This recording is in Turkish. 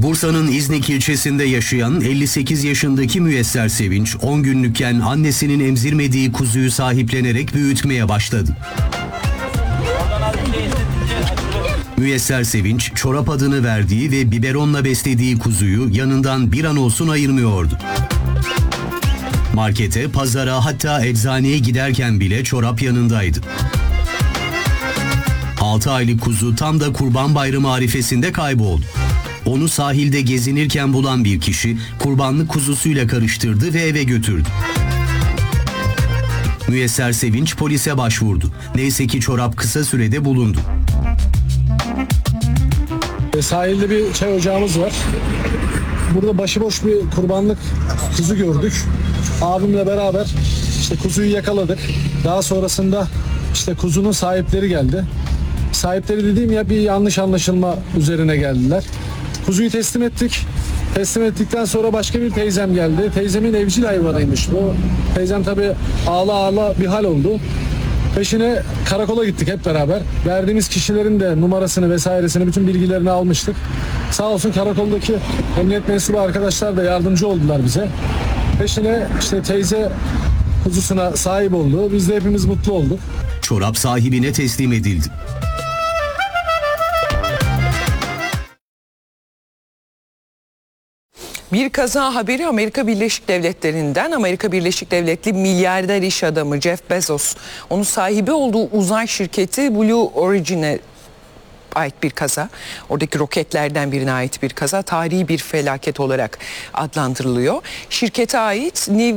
Bursa'nın İznik ilçesinde yaşayan 58 yaşındaki Müyesser Sevinç, 10 günlükken annesinin emzirmediği kuzuyu sahiplenerek büyütmeye başladı. Müyesser Sevinç, çorap adını verdiği ve biberonla beslediği kuzuyu yanından bir an olsun ayırmıyordu. Markete, pazara, hatta eczaneye giderken bile çorap yanındaydı. 6 aylık kuzu tam da Kurban Bayramı arifesinde kayboldu. Onu sahilde gezinirken bulan bir kişi kurbanlık kuzusuyla karıştırdı ve eve götürdü. Müyesser Sevinç polise başvurdu. Neyse ki çorap kısa sürede bulundu. Sahilde bir çay ocağımız var. Burada başıboş bir kurbanlık kuzu gördük. Abimle beraber işte kuzuyu yakaladık. Daha sonrasında işte kuzunun sahipleri geldi. Sahipleri dediğim ya bir yanlış anlaşılma üzerine geldiler. Kuzuyu teslim ettik. Teslim ettikten sonra başka bir teyzem geldi. Teyzemin evcil hayvanıymış bu. Teyzem tabii ağla bir hal oldu. Peşine karakola gittik hep beraber. Verdiğimiz kişilerin de numarasını vesairesini, bütün bilgilerini almıştık. Sağ olsun karakoldaki emniyet mensubu arkadaşlar da yardımcı oldular bize. Peşine işte teyze kuzusuna sahip oldu. Biz de hepimiz mutlu olduk. Çorap sahibine teslim edildi. Bir kaza haberi Amerika Birleşik Devletleri'nden. Amerika Birleşik Devletli milyarder iş adamı Jeff Bezos, onun sahibi olduğu uzay şirketi Blue Origin'e ait bir kaza. Oradaki roketlerden birine ait bir kaza. Tarihi bir felaket olarak adlandırılıyor. Şirkete ait New